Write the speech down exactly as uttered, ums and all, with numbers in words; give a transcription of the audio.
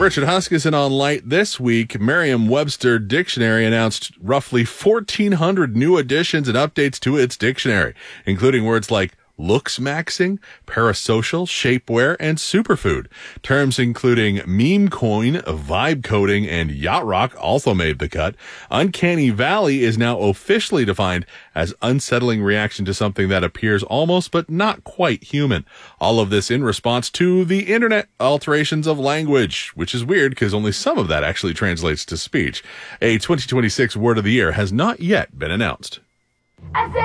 Richard Huskisson on Light this week. Merriam-Webster Dictionary announced roughly fourteen hundred new additions and updates to its dictionary, including words like looks-maxing, parasocial, shapewear, and superfood. Terms including meme coin, vibe coding, and yacht rock also made the cut. Uncanny valley is now officially defined as unsettling reaction to something that appears almost but not quite human. All of this in response to the internet alterations of language, which is weird because only some of that actually translates to speech. A twenty twenty-six Word of the Year has not yet been announced. I said